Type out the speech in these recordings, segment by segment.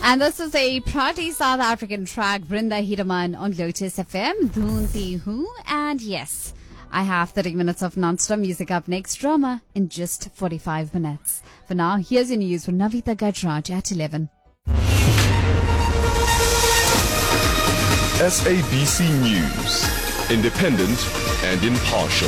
And this is a party South African track, Brinda Hiraman on Lotus FM, Dhunti Hu. And yes, I have 30 minutes of non-stop music up next, drama in just 45 minutes. For now, here's your news from Navita Gajraj at 11. SABC News, independent and impartial.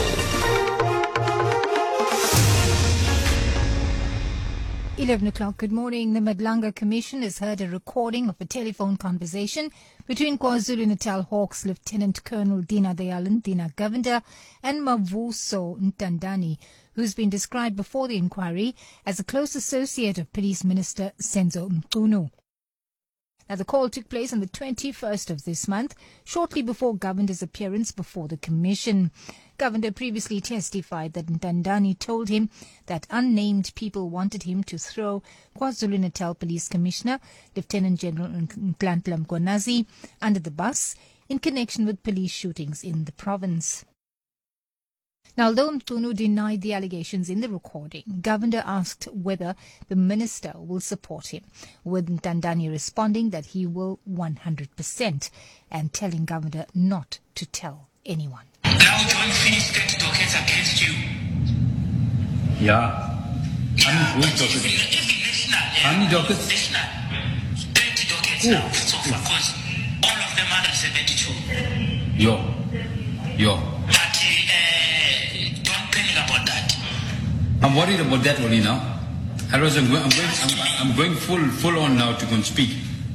11 o'clock, good morning. The Madlanga Commission has heard a recording of a telephone conversation between KwaZulu-Natal Hawks Lieutenant Colonel Dina Dayalan, Dina Govender, and Mavuso Ntandani, who's been described before the inquiry as a close associate of Police Minister Senzo Mchunu. Now, the call took place on the 21st of this month, shortly before Governor's appearance before the Commission. Governor previously testified that Ntandani told him that unnamed people wanted him to throw KwaZulu-Natal Police Commissioner, Lieutenant General Nhlanhla Mkhwanazi, under the bus in connection with police shootings in the province. Now, although Mchunu denied the allegations in the recording, Governor asked whether the minister will support him, with Ntandani responding that he will 100% and telling Governor not to tell anyone. Now don't finish 30 dockets against you. Yeah. How many dockets? How many dockets? 30 dockets now so far, because all of them are 72. Yo. But don't panic about that. I'm worried about that only now. Otherwise, I'm going full on now to go and speak.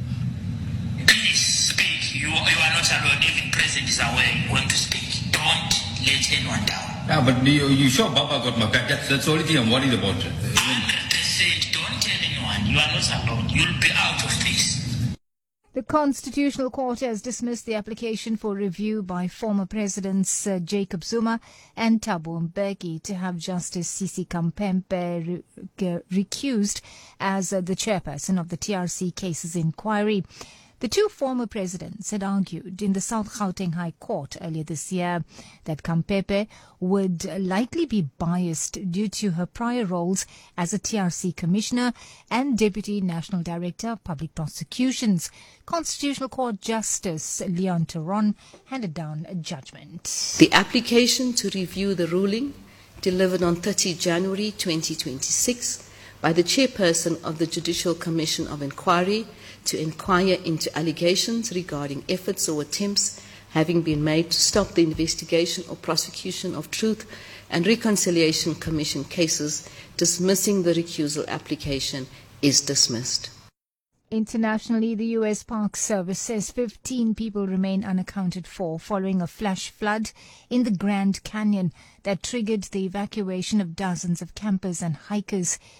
Please speak. You are not alone. Even President is aware you're going to speak. Don't let anyone down. Yeah, but you sure Baba got my back? That's the only thing I'm worried about. 100%. Don't tell anyone. You are not alone. You'll be out of this. The Constitutional Court has dismissed the application for review by former Presidents Jacob Zuma and Thabo Mbeki to have Justice Sisi Khampepe recused as the chairperson of the TRC cases inquiry. The two former presidents had argued in the South Gauteng High Court earlier this year that Khampepe would likely be biased due to her prior roles as a TRC commissioner and Deputy National Director of Public Prosecutions. Constitutional Court Justice Leon Theron handed down a judgment. The application to review the ruling delivered on 30 January 2026 by the chairperson of the Judicial Commission of Inquiry to inquire into allegations regarding efforts or attempts having been made to stop the investigation or prosecution of Truth and Reconciliation Commission cases, dismissing the recusal application, is dismissed. Internationally, the U.S. Park Service says 15 people remain unaccounted for following a flash flood in the Grand Canyon that triggered the evacuation of dozens of campers and hikers.